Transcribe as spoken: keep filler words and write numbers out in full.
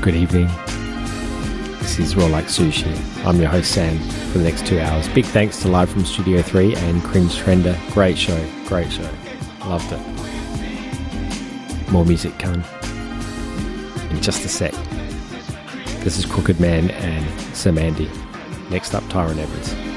Good evening. This is Raw Like Sushi. I'm your host Sam for the next two hours. Big thanks to Live from Studio three and Cringe Trender. Great show, great show. Loved it. More music coming in just a sec. This is Crooked Man and Sir Mandy. Next up, Tyrone Evans.